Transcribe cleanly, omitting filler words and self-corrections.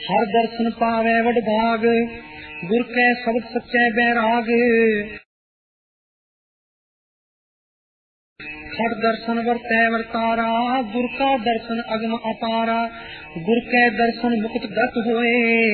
हर दर्शन पावे वड भाग, गुर कै शब्द सच्चे बैराग। खट दर्शन वर्तै वर्तारा, गुर का दर्शन अगम अपारा। गुर कै दर्शन मुक्त गत होए,